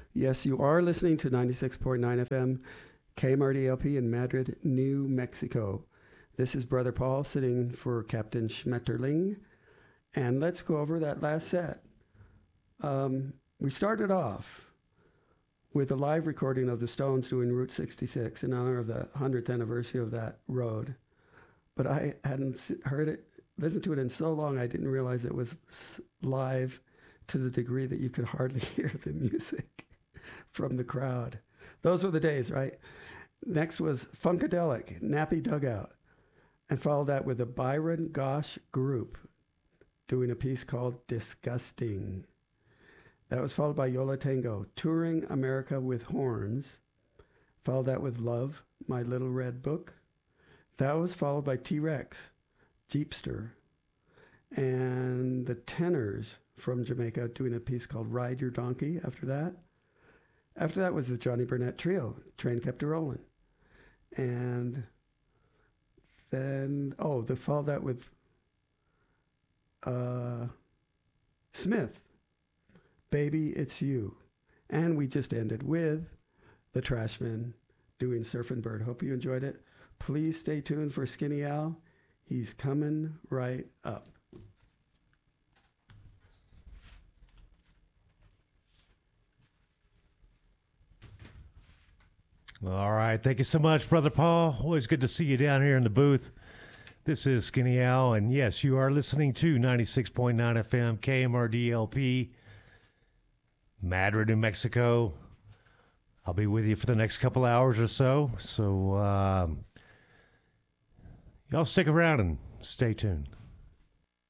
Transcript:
Yes, you are listening to 96.9 FM, KMRDLP in Madrid, New Mexico. This is Brother Paul sitting for Captain Schmetterling, and let's go over that last set. We started off with a live recording of the Stones doing Route 66 in honor of the 100th anniversary of that road. But I hadn't heard it, listened to it in so long, I didn't realize it was live to the degree that you could hardly hear the music from the crowd. Those were the days, right? Next was Funkadelic, Nappy Dugout, and followed that with the Byron Gosh Group doing a piece called Disgusting. That was followed by Yola Tango, Touring America with Horns. Followed that with Love, My Little Red Book. That was followed by T-Rex, Jeepster, and the Tenors from Jamaica doing a piece called Ride Your Donkey after that. After that was the Johnny Burnett Trio, Train Kept a Rollin'. And then, they followed that with Smith, Baby It's You. And we just ended with the Trashmen doing Surfin' Bird. Hope you enjoyed it. Please stay tuned for Skinny Al. He's coming right up. All right. Thank you so much, Brother Paul. Always good to see you down here in the booth. This is Skinny Al, and yes, you are listening to 96.9 FM, KMRDLP, Madrid, New Mexico. I'll be with you for the next couple hours or so. So y'all stick around and stay tuned.